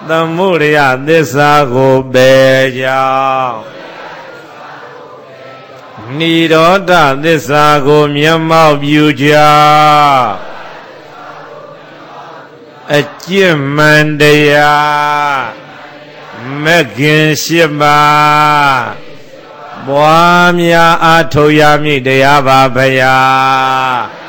သမုဒယသစ္စာကိုပဲကြောင့်နိရောဓသစ္စာကိုမျက်မှောက်ပြုကြအကျင့်မှန်တရားမဂ္ဂင်၈ပါးပွားများအားထုတ်ရမည်တရားပါဗျာ